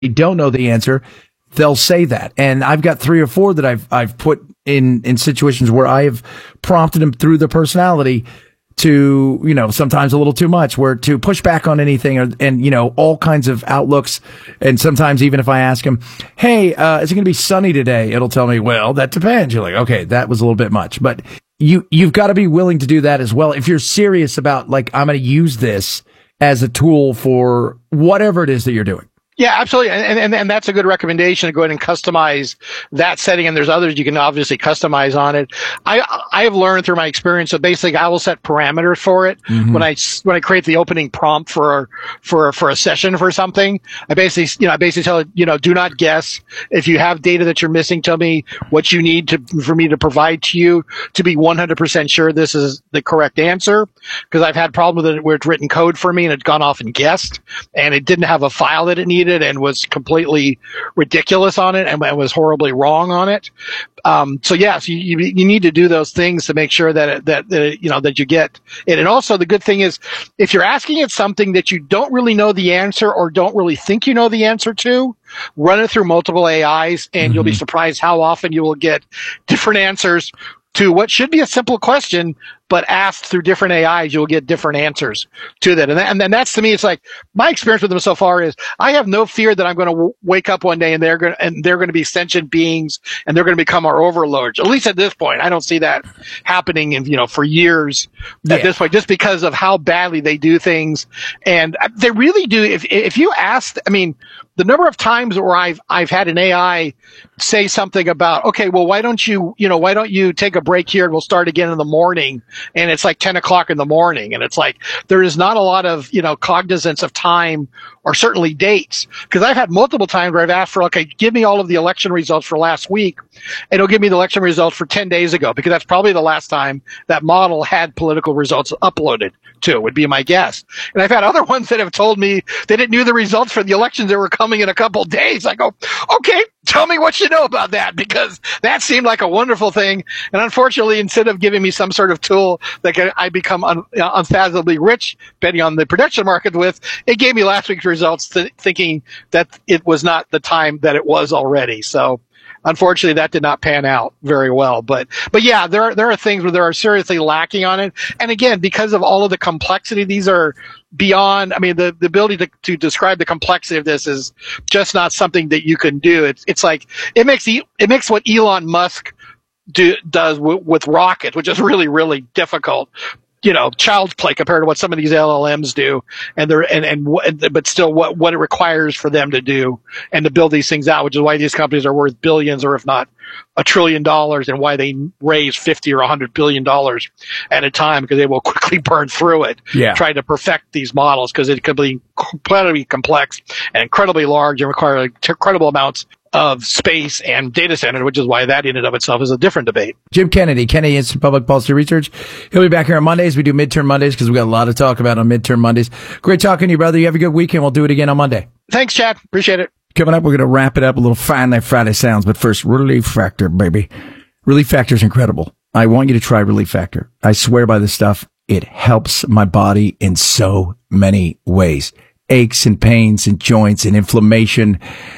don't know the answer, they'll say that. And I've got 3 or 4 that I've put in situations where I have prompted them through the personality to, sometimes a little too much, where to push back on anything and all kinds of outlooks. And sometimes even if I ask them, hey, is it going to be sunny today? It'll tell me, well, that depends. You're like, okay, that was a little bit much, but you've got to be willing to do that as well. If you're serious about I'm going to use this as a tool for whatever it is that you're doing. Yeah, absolutely. And that's a good recommendation to go ahead and customize that setting. And there's others you can obviously customize on it. I have learned through my experience that basically I will set parameters for it. Mm-hmm. When I create the opening prompt for a session for something, I basically tell it, do not guess. If you have data that you're missing, tell me what you need for me to provide to you to be 100% sure this is the correct answer. Because I've had problems with it where it's written code for me and it's gone off and guessed and it didn't have a file that it needed and was completely ridiculous on it and was horribly wrong on it. So you need to do those things to make sure that you get it. And also the good thing is if you're asking it something that you don't really know the answer or don't really think you know the answer to, run it through multiple AIs and you'll be surprised how often you will get different answers to what should be a simple question, but asked through different AIs, you'll get different answers to that. And then that's, to me, it's like my experience with them so far is I have no fear that I'm going to wake up one day and they're going to be sentient beings and they're going to become our overlords. At least at this point, I don't see that happening for years at this point, just because of how badly they do things. And they really do. If you asked, the number of times where I've had an AI say something about, okay, well, why don't you take a break here and we'll start again in the morning? And it's like 10 o'clock in the morning. And it's like, there is not a lot of, cognizance of time or certainly dates. Cause I've had multiple times where I've asked for, okay, give me all of the election results for last week. And it'll give me the election results for 10 days ago, because that's probably the last time that model had political results uploaded to it, would be my guess. And I've had other ones that have told me they didn't know the results for the elections that were coming in a couple of days. I go, okay, tell me what you know about that, because that seemed like a wonderful thing. And unfortunately, instead of giving me some sort of tool that I become unfathomably rich, betting on the prediction market with, it gave me last week's results thinking that it was not the time that it was already. So unfortunately, that did not pan out very well. But yeah, there are things where they are seriously lacking on it. And again, because of all of the complexity, these are beyond, the ability to describe the complexity of this is just not something that you can do. It's like, it makes what Elon Musk does with rockets, which is really, really difficult, child's play compared to what some of these LLMs do, but still what it requires for them to do and to build these things out, which is why these companies are worth billions, or if not $1 trillion, and why they raise $50 or $100 billion at a time, because they will quickly burn through it, trying to perfect these models, because it could be incredibly complex and incredibly large and require incredible amounts of space and data center, which is why that in and of itself is a different debate. Jim Kennedy Institute Public Policy Research. He'll be back here on Mondays. We do midterm Mondays because we got a lot to talk about on midterm Mondays. Great talking to you, brother. You have a good weekend. We'll do it again on Monday. Thanks, Chad. Appreciate it. Coming up, we're going to wrap it up. A little Fine Like Friday sounds, but first, Relief Factor, baby. Relief Factor is incredible. I want you to try Relief Factor. I swear by this stuff. It helps my body in so many ways. Aches and pains and joints and inflammation.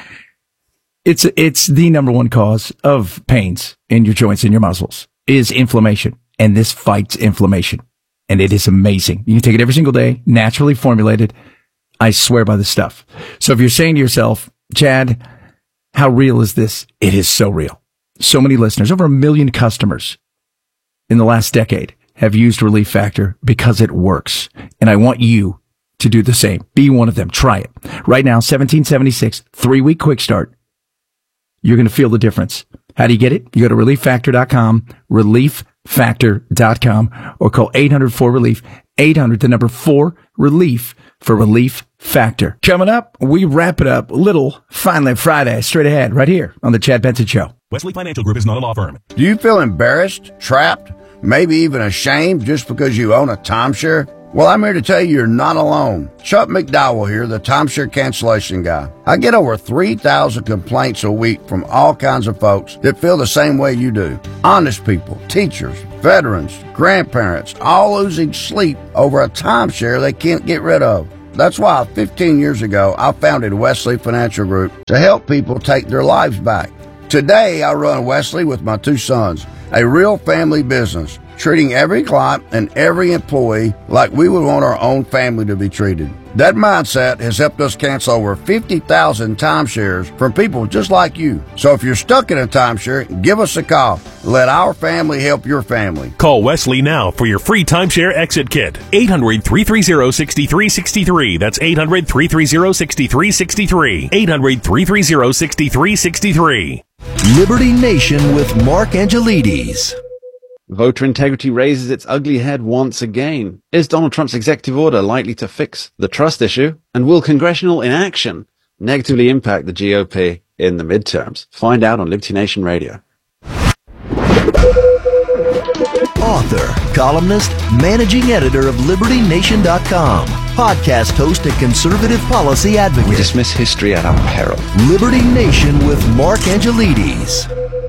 It's the number one cause of pains in your joints and your muscles is inflammation. And this fights inflammation. And it is amazing. You can take it every single day, naturally formulated. I swear by this stuff. So if you're saying to yourself, Chad, how real is this? It is so real. So many listeners, over 1 million customers in the last decade have used Relief Factor because it works. And I want you to do the same. Be one of them. Try it. Right now, $17.76, 3-week quick start. You're going to feel the difference. How do you get it? You go to relieffactor.com, relieffactor.com, or call 800-4RELIEF, 800-4RELIEF for Relief Factor. Coming up, we wrap it up. Little Finally Friday, straight ahead, right here on the Chad Benson Show. Wesley Financial Group is not a law firm. Do you feel embarrassed, trapped, maybe even ashamed just because you own a timeshare? Well, I'm here to tell you you're not alone. Chuck McDowell here, the timeshare cancellation guy. I get over 3,000 complaints a week from all kinds of folks that feel the same way you do. Honest people, teachers, veterans, grandparents, all losing sleep over a timeshare they can't get rid of. That's why 15 years ago, I founded Wesley Financial Group to help people take their lives back. Today, I run Wesley with my 2 sons, a real family business, treating every client and every employee like we would want our own family to be treated. That mindset has helped us cancel over 50,000 timeshares from people just like you. So if you're stuck in a timeshare, give us a call. Let our family help your family. Call Wesley now for your free timeshare exit kit. 800-330-6363. That's 800-330-6363. 800-330-6363. Liberty Nation with Mark Angelides. Voter integrity raises its ugly head once again. Is Donald Trump's executive order likely to fix the trust issue? And will congressional inaction negatively impact the GOP in the midterms? Find out on Liberty Nation Radio. Author, columnist, managing editor of LibertyNation.com, podcast host and conservative policy advocate. We dismiss history at our peril. Liberty Nation with Mark Angelides.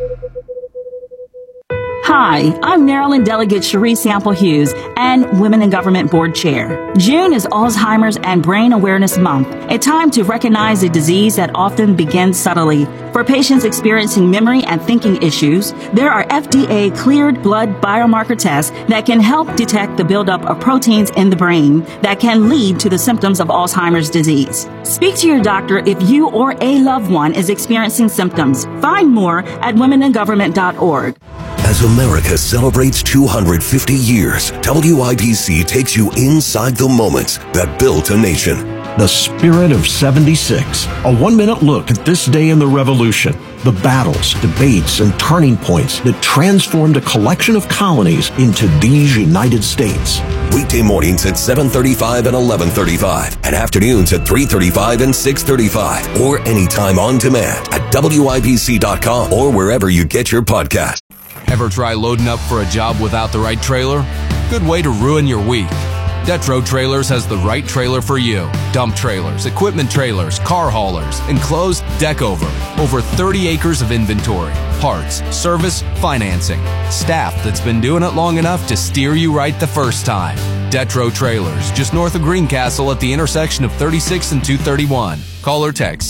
Hi, I'm Maryland Delegate Cherie Sample Hughes and Women in Government Board Chair. June is Alzheimer's and Brain Awareness Month, a time to recognize a disease that often begins subtly. For patients experiencing memory and thinking issues, there are FDA-cleared blood biomarker tests that can help detect the buildup of proteins in the brain that can lead to the symptoms of Alzheimer's disease. Speak to your doctor if you or a loved one is experiencing symptoms. Find more at womeningovernment.org. As America celebrates 250 years, WIBC takes you inside the moments that built a nation. The Spirit of 76, a 1-minute look at this day in the Revolution, the battles, debates, and turning points that transformed a collection of colonies into these United States. Weekday mornings at 7:35 and 11:35, and afternoons at 3:35 and 6:35, or anytime on demand at WIBC.com or wherever you get your podcast. Ever try loading up for a job without the right trailer? Good way to ruin your week. Detro Trailers has the right trailer for you. Dump trailers, equipment trailers, car haulers, enclosed deck over 30 acres of inventory, parts, service, financing, staff that's been doing it long enough to steer you right the first time. Detro Trailers, just north of Greencastle at the intersection of 36 and 231. Call or text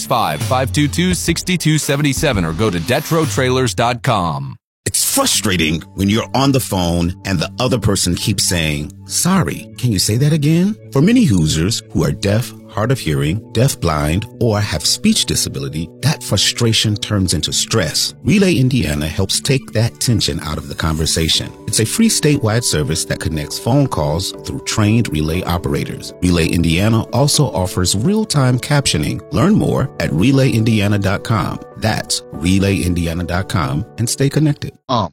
765-522-6277 or go to DetroTrailers.com. It's frustrating when you're on the phone and the other person keeps saying, "Sorry, can you say that again?" For many Hoosiers who are deaf, hard of hearing, deafblind, or have speech disability, that frustration turns into stress. Relay Indiana helps take that tension out of the conversation. It's a free statewide service that connects phone calls through trained relay operators. Relay Indiana also offers real-time captioning. Learn more at RelayIndiana.com. That's RelayIndiana.com, and stay connected.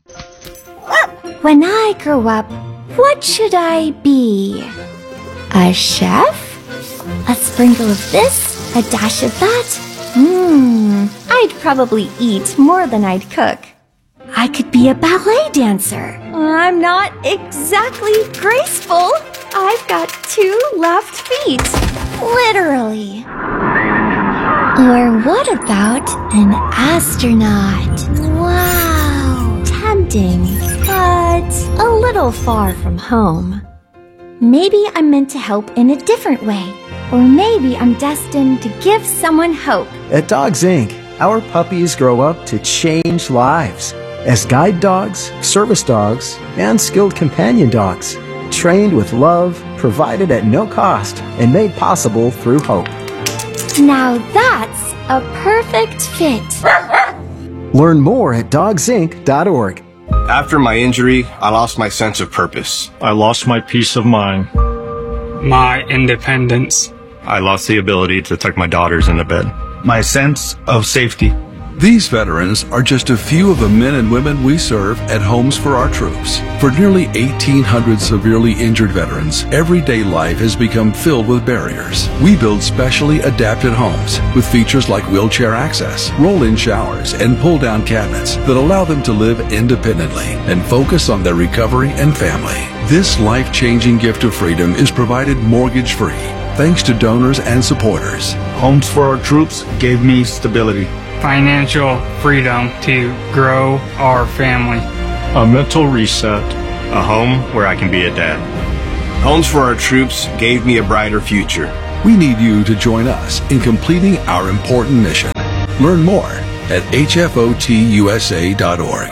When I grow up, what should I be? A chef? A sprinkle of this, a dash of that? I'd probably eat more than I'd cook. I could be a ballet dancer. I'm not exactly graceful. I've got 2 left feet. Literally. Or what about an astronaut? Wow. Tempting, but a little far from home. Maybe I'm meant to help in a different way. Or maybe I'm destined to give someone hope. At Dogs Inc., our puppies grow up to change lives as guide dogs, service dogs, and skilled companion dogs, trained with love, provided at no cost, and made possible through hope. Now that's a perfect fit. Learn more at dogsinc.org. After my injury, I lost my sense of purpose. I lost my peace of mind. My independence. I lost the ability to tuck my daughters into bed. My sense of safety. These veterans are just a few of the men and women we serve at Homes for Our Troops. For nearly 1,800 severely injured veterans, everyday life has become filled with barriers. We build specially adapted homes with features like wheelchair access, roll-in showers, and pull-down cabinets that allow them to live independently and focus on their recovery and family. This life-changing gift of freedom is provided mortgage-free thanks to donors and supporters. Homes for Our Troops gave me stability, financial freedom to grow our family, a mental reset, a home where I can be a dad. Homes for Our Troops gave me a brighter future. We need you to join us in completing our important mission. Learn more at hfotusa.org.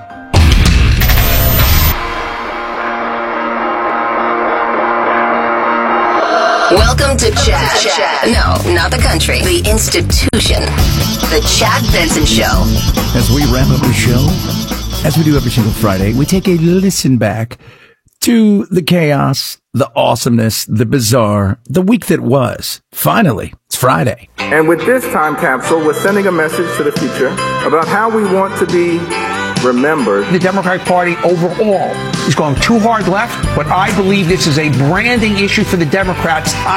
Welcome to Chad. No, not the country. The institution. The Chad Benson Show. As we wrap up the show, as we do every single Friday, we take a listen back to the chaos, the awesomeness, the bizarre, the week that was. Finally, it's Friday. And with this time capsule, we're sending a message to the future about how we want to be remembered. The Democratic Party overall is going too hard left, but I believe this is a branding issue for the Democrats.